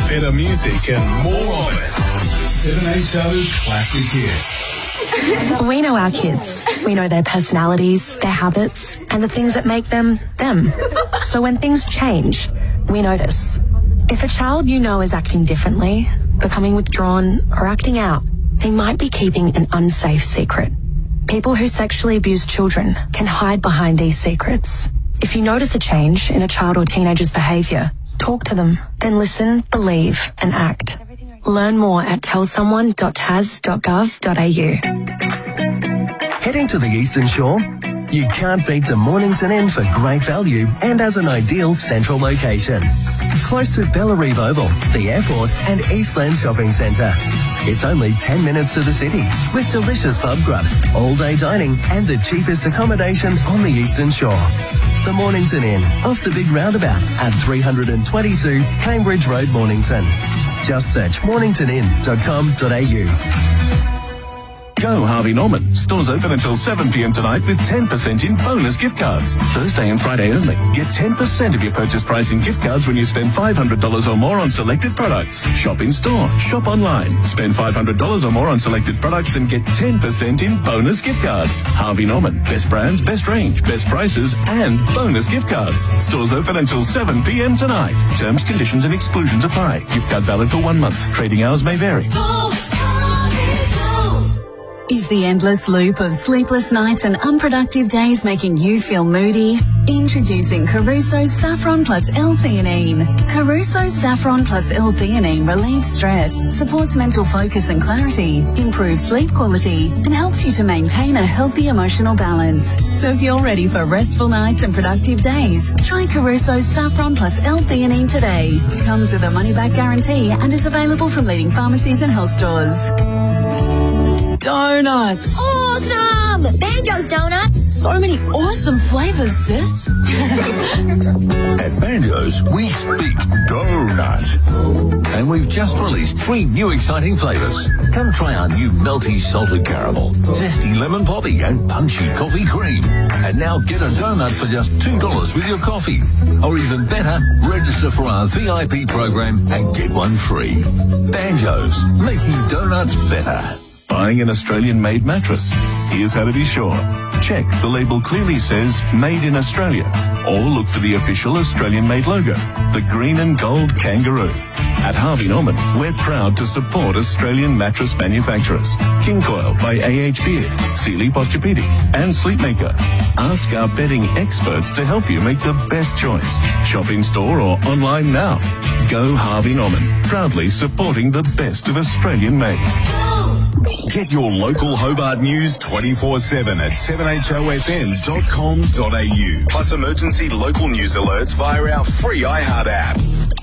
better music and more of it. 7HO Classic Hits. We know our kids. We know their personalities, their habits, and the things that make them, them. So when things change, we notice. If a child you know is acting differently, becoming withdrawn, or acting out, they might be keeping an unsafe secret. People who sexually abuse children can hide behind these secrets. If you notice a change in a child or teenager's behaviour, talk to them, then listen, believe, and act. Learn more at tellsomeone.tas.gov.au. Heading to the Eastern Shore? You can't beat the Mornington Inn for great value and as an ideal central location. Close to Bellarive Oval, the airport and Eastland Shopping Centre. It's only 10 minutes to the city with delicious pub grub, all-day dining and the cheapest accommodation on the Eastern Shore. The Mornington Inn, off the big roundabout at 322 Cambridge Road, Mornington. Just search morningtonin.com.au. Go Harvey Norman. Stores open until 7 p.m. tonight with 10% in bonus gift cards. Thursday and Friday only. Get 10% of your purchase price in gift cards when you spend $500 or more on selected products. Shop in store. Shop online. Spend $500 or more on selected products and get 10% in bonus gift cards. Harvey Norman. Best brands, best range, best prices, and bonus gift cards. Stores open until 7 p.m. tonight. Terms, conditions, and exclusions apply. Gift card valid for 1 month. Trading hours may vary. Is the endless loop of sleepless nights and unproductive days making you feel moody? Introducing Caruso's Saffron Plus L-Theanine. Caruso's Saffron Plus L-Theanine relieves stress, supports mental focus and clarity, improves sleep quality, and helps you to maintain a healthy emotional balance. So if you're ready for restful nights and productive days, try Caruso's Saffron Plus L-Theanine today. Comes with a money-back guarantee and is available from leading pharmacies and health stores. Donuts. Awesome! Banjo's Donuts. So many awesome flavours, sis. At Banjo's, we speak donut. And we've just released 3 new exciting flavours. Come try our new melty salted caramel, zesty lemon poppy and punchy coffee cream. And now get a donut for just $2 with your coffee. Or even better, register for our VIP program and get one free. Banjo's, making donuts better. Buying an Australian-made mattress? Here's how to be sure. Check the label clearly says Made in Australia, or look for the official Australian-made logo, the green and gold kangaroo. At Harvey Norman, we're proud to support Australian mattress manufacturers. King Coil by A.H. Beard, Sealy Posturepedic, and Sleepmaker. Ask our bedding experts to help you make the best choice. Shop in store or online now. Go Harvey Norman, proudly supporting the best of Australian-made. Get your local Hobart news 24/7 at 7HOFM.com.au. Plus emergency local news alerts via our free iHeart app.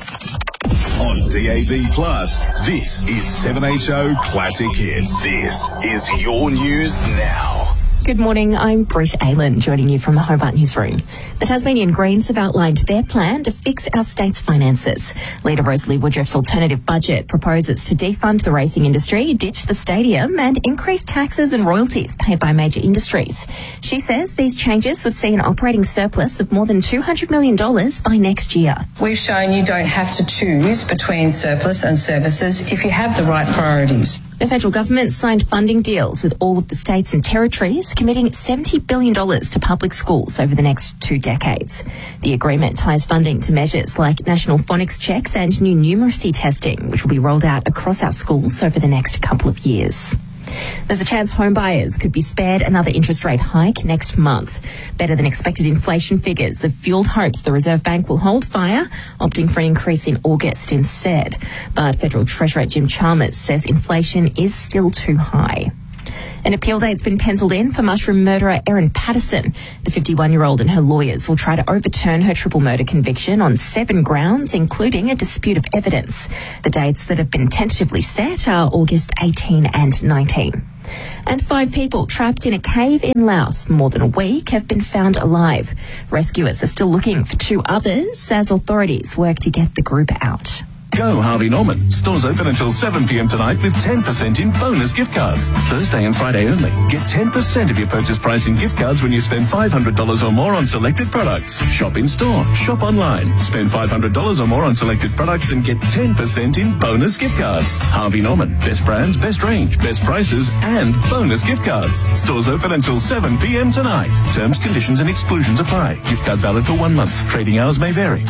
On DAB+, this is 7HO Classic Hits. This is your news now. Good morning, I'm Britt Aylan, joining you from the Hobart Newsroom. The Tasmanian Greens have outlined their plan to fix our state's finances. Leader Rosalie Woodruff's alternative budget proposes to defund the racing industry, ditch the stadium and increase taxes and royalties paid by major industries. She says these changes would see an operating surplus of more than $200 million by next year. We've shown you don't have to choose between surplus and services if you have the right priorities. The federal government signed funding deals with all of the states and territories, committing $70 billion to public schools over the next 2 decades. The agreement ties funding to measures like national phonics checks and new numeracy testing, which will be rolled out across our schools over the next couple of years. There's a chance home buyers could be spared another interest rate hike next month. Better than expected inflation figures have fueled hopes the Reserve Bank will hold fire, opting for an increase in August instead. But Federal Treasurer Jim Chalmers says inflation is still too high. An appeal date's been penciled in for mushroom murderer Erin Patterson. The 51-year-old and her lawyers will try to overturn her triple murder conviction on 7 grounds, including a dispute of evidence. The dates that have been tentatively set are August 18 and 19. And 5 people trapped in a cave in Laos for more than a week have been found alive. Rescuers are still looking for 2 others as authorities work to get the group out. Go Harvey Norman. Stores open until 7 p.m. tonight with 10% in bonus gift cards. Thursday and Friday only. Get 10% of your purchase price in gift cards when you spend $500 or more on selected products. Shop in store. Shop online. Spend $500 or more on selected products and get 10% in bonus gift cards. Harvey Norman. Best brands, best range, best prices, and bonus gift cards. Stores open until 7 p.m. tonight. Terms, conditions and exclusions apply. Gift card valid for 1 month. Trading hours may vary.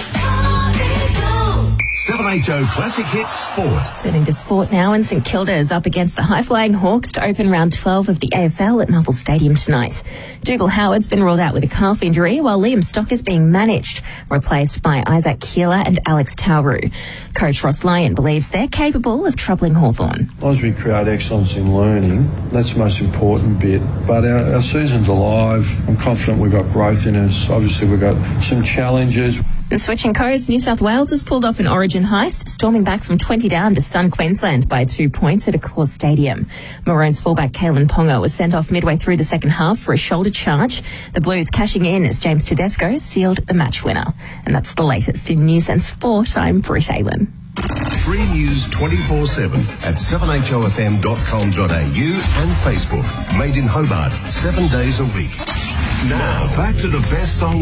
7HO Classic Hits Sport. Turning to sport now, and St Kilda is up against the high-flying Hawks to open round 12 of the AFL at Marvel Stadium tonight. Dougal Howard's been ruled out with a calf injury, while Liam Stock is being managed, replaced by Isaac Keeler and Alex Tauru. Coach Ross Lyon believes they're capable of troubling Hawthorn. As we create excellence in learning, that's the most important bit. But our season's alive. I'm confident we've got growth in us. Obviously, we've got some challenges. And switching codes, New South Wales has pulled off an Origin heist, storming back from 20 down to stun Queensland by 2 points at Accor Stadium. Maroons fullback Kalen Ponga was sent off midway through the second half for a shoulder charge. The Blues cashing in as James Tedesco sealed the match winner. And that's the latest in news and sport. I'm Britt Aylan. Free news 24/7 at 7hofm.com.au and Facebook. Made in Hobart 7 days a week. Now, back to the best song